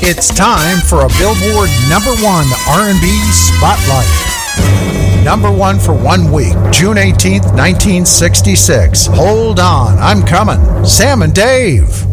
It's time for a Billboard #1 R&B Spotlight. #1 for 1 week, June 18th, 1966. Hold on, I'm coming. Sam and Dave.